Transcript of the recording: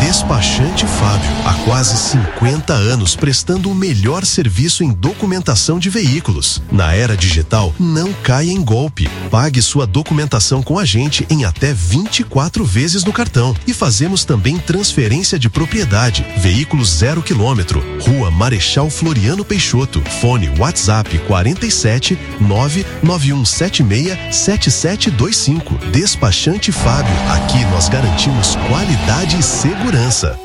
Despachante Fábio, há quase 50 anos prestando o melhor serviço em documentação de veículos. Na era digital, não caia em golpe. Pague sua documentação com a gente em até 24 vezes no cartão. E fazemos também transferência de propriedade. Veículos 0 km. Rua Marechal Floriano Peixoto. Fone WhatsApp 47 99176 7725. Despachante Fábio, aqui nós garantimos qualidade e segurança.